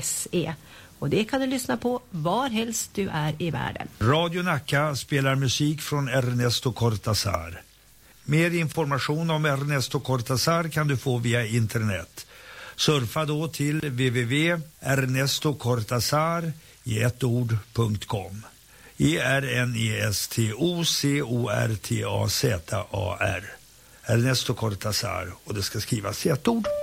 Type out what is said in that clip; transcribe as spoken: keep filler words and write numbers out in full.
se. Och det kan du lyssna på var helst du är i världen. Radio Nacka spelar musik från Ernesto Cortázar. Mer information om Ernesto Cortázar kan du få via internet. Surfa då till w w w punkt ernesto cortazar i ett ord punkt com. E R N E S T O C O R T A Z A R. Ernesto Cortázar, och det ska skrivas i ett ord.